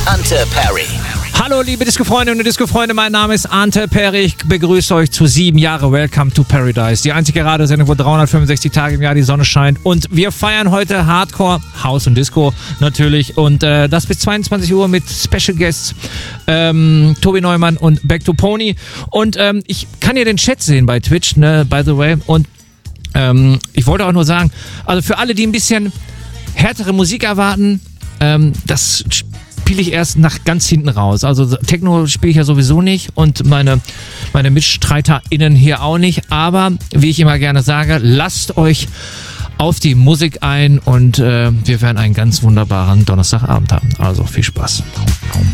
Ante Perry. Hallo liebe Disco-Freundinnen und Disco-Freunde, mein Name ist Ante Perry. Ich begrüße euch zu 7 Jahre Welcome to Paradise. Die einzige Radiosendung, wo 365 Tage im Jahr die Sonne scheint. Und wir feiern heute Hardcore, House und Disco natürlich. Und das bis 22 Uhr mit Special Guests Tobi Neumann und Back to Pony. Und ich kann hier den Chat sehen bei Twitch, ne, by the way. Und ich wollte auch nur sagen, also für alle, die ein bisschen härtere Musik erwarten, das spiele ich erst nach ganz hinten raus. Also Techno spiele ich ja sowieso nicht und meine MitstreiterInnen hier auch nicht. Aber wie ich immer gerne sage, lasst euch auf die Musik ein und wir werden einen ganz wunderbaren Donnerstagabend haben. Also viel Spaß.